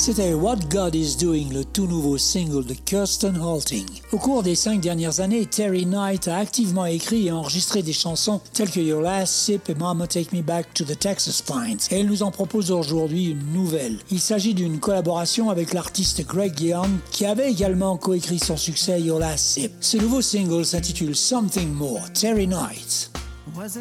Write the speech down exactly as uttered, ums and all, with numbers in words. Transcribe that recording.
C'était What God Is Doing, le tout nouveau single de Kirsten Halting. Au cours des cinq dernières années, Terry Knight a activement écrit et enregistré des chansons telles que Your Last Sip et Mama Take Me Back to the Texas Pines. Et elle nous en propose aujourd'hui une nouvelle. Il s'agit d'une collaboration avec l'artiste Greg Young, qui avait également coécrit son succès Your Last Sip. Ce nouveau single s'intitule Something More, Terry Knight.